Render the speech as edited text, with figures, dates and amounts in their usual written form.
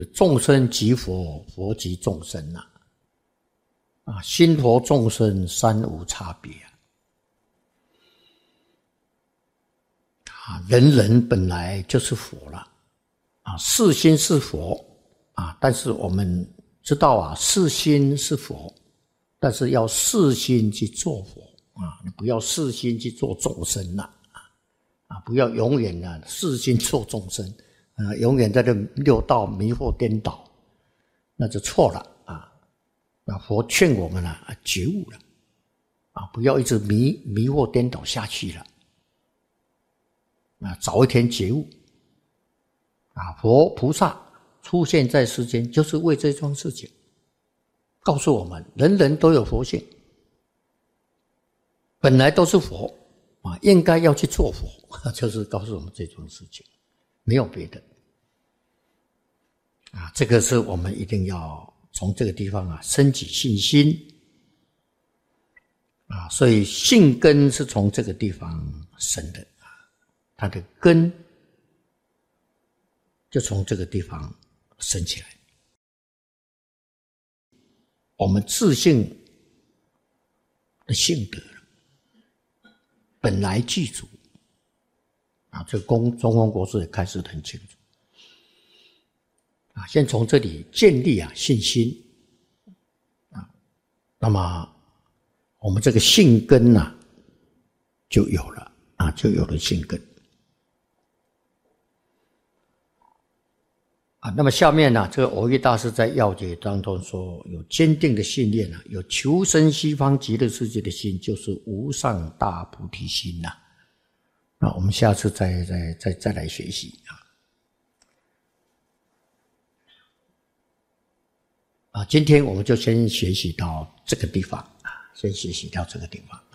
众生即佛，佛即众生心佛众生三无差别人人本来就是佛了是心是佛但是我们知道是心是佛，但是要是心去做佛你不要是心去做众生不要永远是心做众生永远在这六道迷惑颠倒，那就错了那佛劝我们觉悟了不要一直迷惑颠倒下去了早一天觉悟佛菩萨出现在世间就是为这桩事情，告诉我们人人都有佛性，本来都是佛应该要去做佛，就是告诉我们这桩事情，没有别的这个是我们一定要从这个地方升起信心所以信根是从这个地方生的它的根就从这个地方生起来。我们自性的性德本来具足这中峰国师也开示得很清楚先从这里建立信心那么我们这个信根就有了就有了信根那么下面这个蕅益大师在要解当中说，有坚定的信念有求生西方极乐世界的心，就是无上大菩提心我们下次再来学习今天我们就先学习到这个地方先学习到这个地方。